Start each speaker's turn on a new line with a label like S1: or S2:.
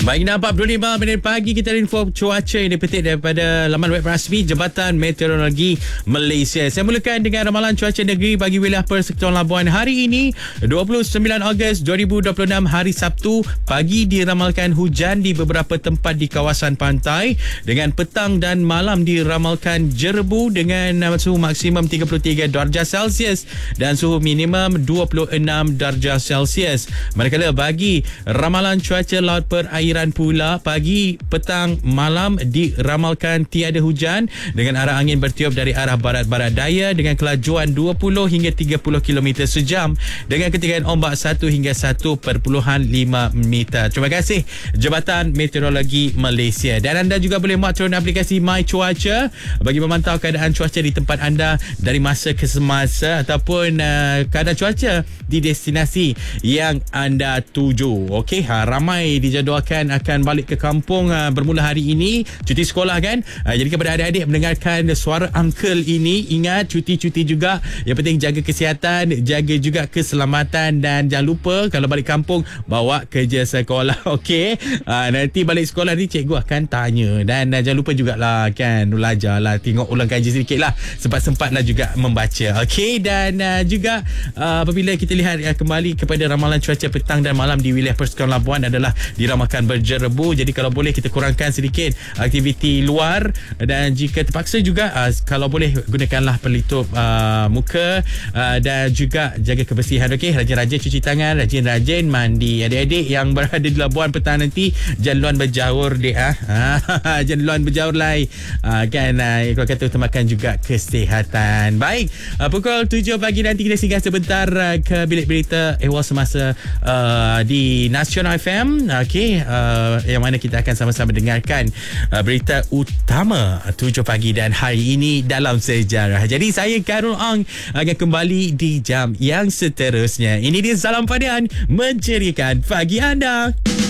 S1: Baik, 4:25 minit pagi kita ada info cuaca yang dipetik daripada laman web rasmi Jabatan Meteorologi Malaysia. Saya mulakan dengan ramalan cuaca negeri bagi wilayah Persekutuan Labuan hari ini 29 Ogos 2026 hari Sabtu. Pagi diramalkan hujan di beberapa tempat di kawasan pantai, dengan petang dan malam diramalkan jerebu dengan suhu maksimum 33 darjah Celsius dan suhu minimum 26 darjah Celsius. Manakala bagi ramalan cuaca laut perairan pula, pagi, petang, malam diramalkan tiada hujan dengan arah angin bertiup dari arah barat-barat daya dengan kelajuan 20 hingga 30 km sejam dengan ketinggian ombak 1 hingga 1.5 meter. Terima kasih Jabatan Meteorologi Malaysia. Dan anda juga boleh muat turun aplikasi My Cuaca bagi memantau keadaan cuaca di tempat anda dari masa ke semasa ataupun keadaan cuaca di destinasi yang anda tuju. Okey, ramai dijadualkan akan balik ke kampung bermula hari ini, cuti sekolah kan. Jadi kepada adik-adik mendengarkan suara uncle ini, ingat cuti-cuti juga. Yang penting jaga kesihatan, jaga juga keselamatan dan jangan lupa kalau balik kampung bawa kerja sekolah. Okey, nanti balik sekolah ni cikgu akan tanya dan jangan lupa jugalah kan, belajarlah, tengok ulang kaji sedikit lah, sempat-sempatlah juga membaca. Okey, dan juga apabila kita lihat kembali kepada ramalan cuaca petang dan malam di wilayah Persekutuan Labuan adalah diramalkan berjerebu. Jadi kalau boleh kita kurangkan sedikit aktiviti luar dan jika terpaksa juga kalau boleh gunakanlah pelitup muka dan juga jaga kebersihan. Okey, rajin-rajin cuci tangan, rajin-rajin mandi. Adik-adik yang berada di Labuan petang nanti jangan luan berjauh dek jangan luan berjauh lai kan, kalau kata utamakan juga kesihatan. Baik, pukul 7 pagi nanti kita singgah sebentar ke bilik berita ehwal semasa di Nasional FM. Okey, yang mana kita akan sama-sama dengarkan berita utama 7 pagi dan hari ini dalam sejarah. Jadi saya Karul Ong akan kembali di jam yang seterusnya. Ini dia Salam Padian menceriakan pagi anda.